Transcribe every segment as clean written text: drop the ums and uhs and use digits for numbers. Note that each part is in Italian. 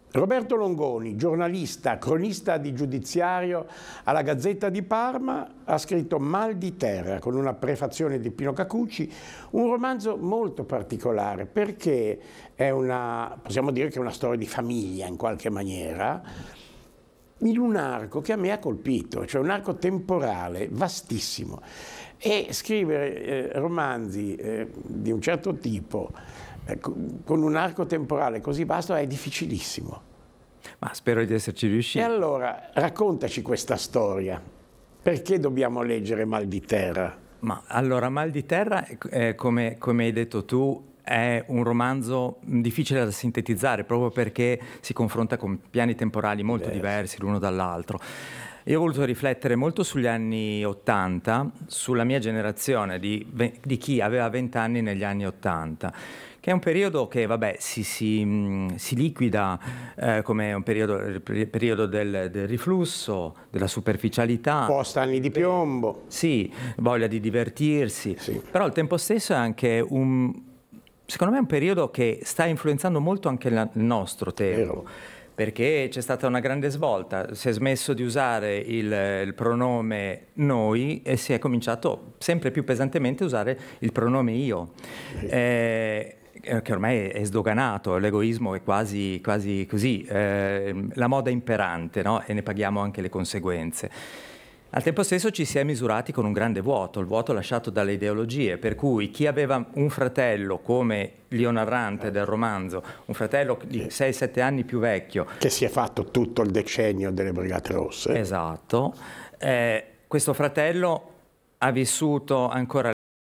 Roberto Longoni, giornalista, cronista di giudiziario alla Gazzetta di Parma, ha scritto Mal di terra, con una prefazione di Pino Cacucci, un romanzo molto particolare perché è possiamo dire che è una storia di famiglia in qualche maniera, in un arco che a me ha colpito, cioè un arco temporale vastissimo. E scrivere romanzi di un certo tipo con un arco temporale così vasto è difficilissimo. Ma spero di esserci riusciti. E allora raccontaci questa storia. Perché dobbiamo leggere Mal di terra? Ma allora, Mal di terra, come hai detto tu, è un romanzo difficile da sintetizzare proprio perché si confronta con piani temporali molto diversi l'uno dall'altro. Io ho voluto riflettere molto sugli anni '80, sulla mia generazione di chi aveva 20 anni negli anni '80, che è un periodo che si liquida come un periodo del riflusso, della superficialità. Post anni di piombo. Sì, voglia di divertirsi, sì. Però al tempo stesso è anche secondo me un periodo che sta influenzando molto anche il nostro tempo. Perché c'è stata una grande svolta, si è smesso di usare il pronome noi e si è cominciato sempre più pesantemente a usare il pronome io, che ormai è sdoganato, l'egoismo è quasi così, la moda imperante, no? E ne paghiamo anche le conseguenze. Al tempo stesso ci si è misurati con un grande vuoto, il vuoto lasciato dalle ideologie, per cui chi aveva un fratello come l'io narrante del romanzo, un fratello di 6-7 anni più vecchio, che si è fatto tutto il decennio delle Brigate Rosse. Esatto, questo fratello ha vissuto ancora.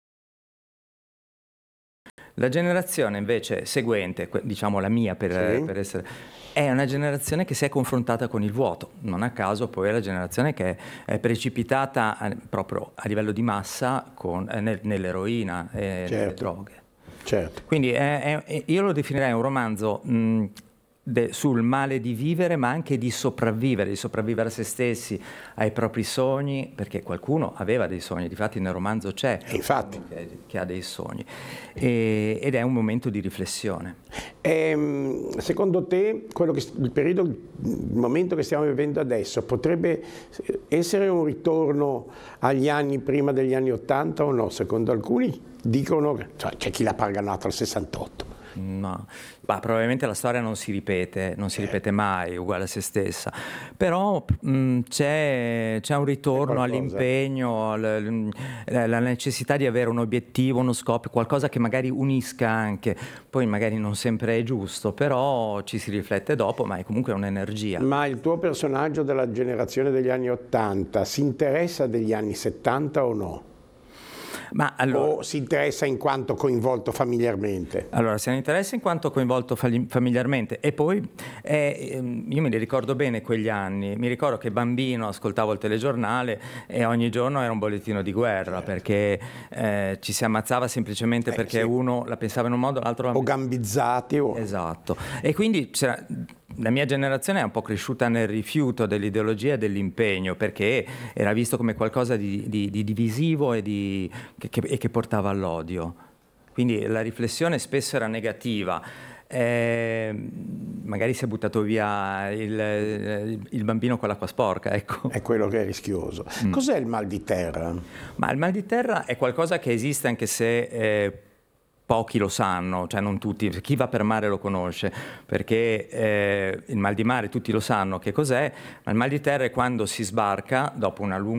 La generazione invece seguente, diciamo la mia per essere, è una generazione che si è confrontata con il vuoto. Non a caso poi è la generazione che è precipitata proprio a livello di massa nell'eroina e nelle droghe. Certo. Quindi io lo definirei un romanzo sul male di vivere, ma anche di sopravvivere a se stessi, ai propri sogni, perché qualcuno aveva dei sogni, difatti nel romanzo c'è che ha dei sogni, ed è un momento di riflessione. Secondo te il momento che stiamo vivendo adesso potrebbe essere un ritorno agli anni prima degli anni '80 o no? Secondo alcuni dicono, cioè, c'è chi l'ha paragonato al '68. No, probabilmente la storia non si ripete mai uguale a se stessa, però c'è un ritorno all'impegno, alla necessità di avere un obiettivo, uno scopo, qualcosa che magari unisca anche, poi magari non sempre è giusto, però ci si riflette dopo, ma è comunque un'energia. Ma il tuo personaggio della generazione degli anni '80 si interessa degli anni '70 o no? O si interessa in quanto coinvolto familiarmente? Allora, se ne interessa in quanto coinvolto familiarmente, e poi io me li ricordo bene quegli anni, mi ricordo che bambino ascoltavo il telegiornale e ogni giorno era un bollettino di guerra, perché ci si ammazzava semplicemente perché uno la pensava in un modo, l'altro o gambizzati. Esatto, e quindi la mia generazione è un po' cresciuta nel rifiuto dell'ideologia e dell'impegno, perché era visto come qualcosa di divisivo e che portava all'odio. Quindi la riflessione spesso era negativa. Magari si è buttato via il bambino con l'acqua sporca, ecco. È quello che è rischioso. Cos'è il mal di terra? Ma il mal di terra è qualcosa che esiste anche se pochi lo sanno, cioè non tutti, chi va per mare lo conosce, perché il mal di mare tutti lo sanno che cos'è, ma il mal di terra è quando si sbarca dopo una lunga